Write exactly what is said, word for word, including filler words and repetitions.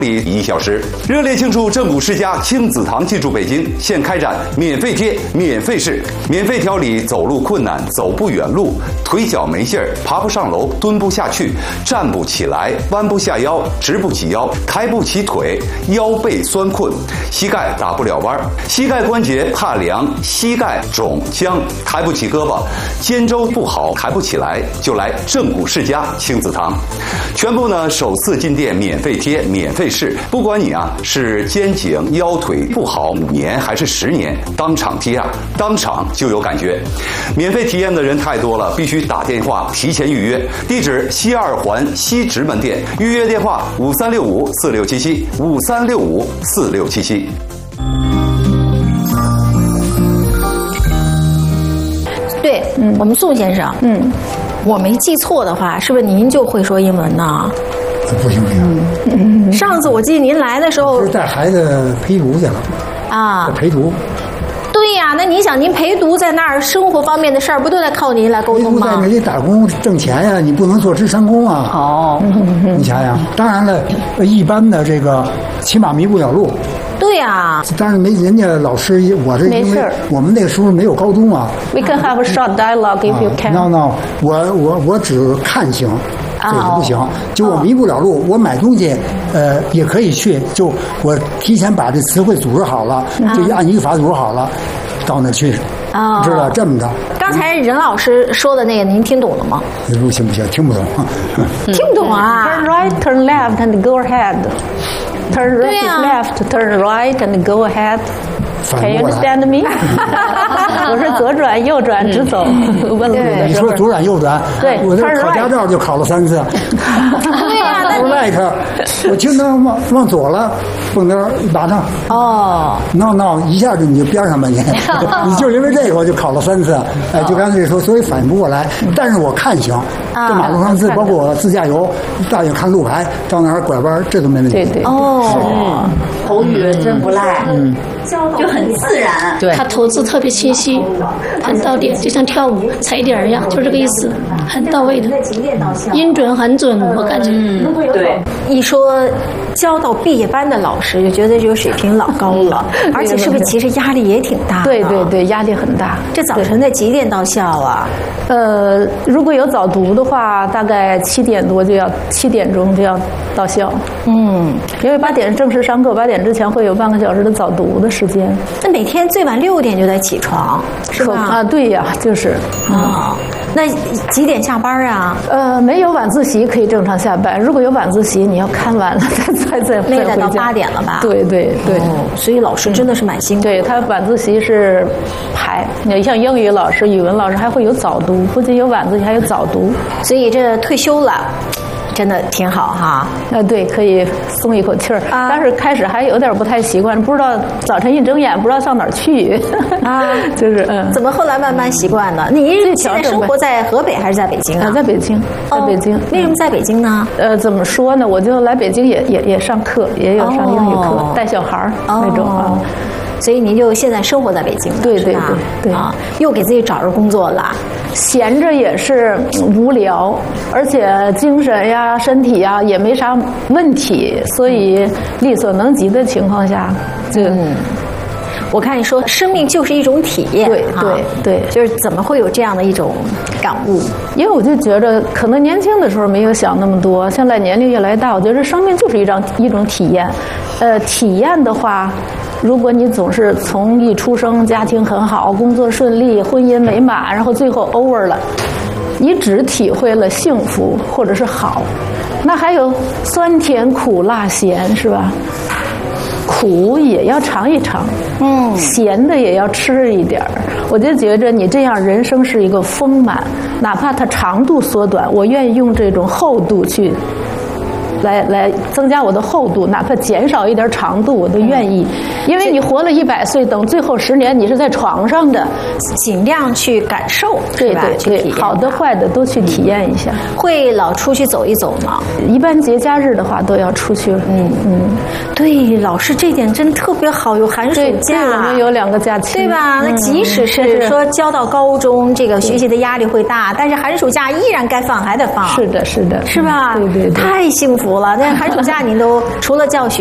一小时，热烈庆祝正骨世家亲子堂进驻北京，现开展免费贴、免费试、免费调理走路困难、走不远路、腿脚没劲儿、爬不上楼、蹲不下去、站不起来、弯不下腰、直不起腰、抬不起腿、腰背酸困、膝盖打不了弯、膝盖关节怕凉、膝盖肿僵、抬不起胳膊、肩周不好抬不起来，就来正骨世家亲子堂，全部呢首次进店免费贴、免费试，不管你啊是肩颈腰腿不好五年还是十年，当场贴啊，当场就有感觉。免费体验的人太多了，必须打电话提前预约。地址西二环西直门店，预约电话五三六五四六七七五三六五四六七七。 对，嗯，我们宋先生，嗯，我没记错的话，是不是您就会说英文呢？ 不行不行， 嗯，上次我记得您来的时候是带孩子陪读去了啊，陪读。 对呀、啊，那你想，您陪读在那儿，生活方面的事儿不都得靠您来沟通吗？ 陪读在那里打工挣钱呀，你不能做职场工啊。 哦， 你想想，当然了，一般的这个起码弥不了路。 对呀、啊， 当然没人家老师，我这因为我们那个时候没有高中啊。 We can have a short dialogue if you can. No no， 我我我只看行。这个不行，就我迷不了路，我买东西，呃，也可以去，就我提前把这词汇组织好了，就按语法组织好了，到那去，知道这么着。 刚才任老师说的那个，您听懂了吗？ 不行不行，听不懂。 听不懂啊 ！Turn right, turn left, and go ahead. Turn left, turn right, and go ahead. Can you understand me? 我是左转右转直走，问路的你说左转右转， 对， 我这考驾照就考了三次。 对呀，那 right， 我听他往往左了，蹦那一巴掌。 哦， 闹闹一下子你就边上吧你，你就因为这个我就考了三次。哎，就刚才说，所以反应不过来。但是我看行，在马路上自包括我自驾游，大眼看路牌，到哪儿拐弯这都没问题。 对对。 哦， 口语真不赖，嗯，就很自然。 对，他吐字特别清晰，很到点，就像跳舞踩点一样，就是这个意思，很到位的，音准很准，我感觉。 嗯，对。 一说教到毕业班的老师，就觉得这个水平老高了，而且是不是其实压力也挺大？ 对对对，压力很大。 这早晨的几点到校啊？ 呃，如果有早读的话，大概七点多就要七点钟就要到校。嗯，因为八点正式上课，八点之前会有半个小时的早读的时间。 那每天最晚六点就得起床，是吧？ 啊，对呀，就是啊。那几点下班啊？ 呃，没有晚自习可以正常下班。如果有晚自习，你要看完了再再再那得到八点了吧？ 对对对、哦， 所以老师真的是蛮辛苦的。 对，他晚自习是排，你像英语老师、语文老师还会有早读，不仅有晚自习，还有早读。 所以这退休了。真的挺好哈， 呃，对，可以松一口气儿、啊。但是开始还有点不太习惯，不知道早晨一睁眼不知道上哪儿去啊，就是嗯。 怎么后来慢慢习惯了？你现在生活在河北还是在北京啊？ 啊在北京，在北京、哦。 为什么在北京呢？ 呃，怎么说呢？我就来北京也也也上课，也有上英语课，哦、带小孩儿、哦、那种啊。 所以您就现在生活在北京了， 对对对对啊，又给自己找着工作了， 闲着也是无聊，而且精神呀、身体呀也没啥问题，所以力所能及的情况下，就。嗯我看你说，生命就是一种体验， 对对对， 就是怎么会有这样的一种感悟？ 因为我就觉得，可能年轻的时候没有想那么多，现在年龄越来越大，我觉得生命就是一张一种体验。呃，体验的话，如果你总是从一出生家庭很好，工作顺利，婚姻美满，然后最后 over 了，你只体会了幸福或者是好，那还有酸甜苦辣咸，是吧？苦也要尝一尝，嗯，咸的也要吃一点儿。我就觉着你这样人生是一个丰满，哪怕它长度缩短，我愿意用这种厚度去。来来增加我的厚度，哪怕减少一点长度，我都愿意。因为你活了一百岁，等最后十年你是在床上的， 尽量去感受， 对对对，好的坏的都去体验一下。 会老出去走一走吗？ 一般节假日的话都要出去。嗯嗯， 对，老师这点真特别好，有寒暑假， 我们有两个假期， 对吧？那即使是说教到高中，这个学习的压力会大，但是寒暑假依然该放还得放。 是的，是的， 是吧？ 对对对， 太幸福。 足了。那寒暑假您都除了教学。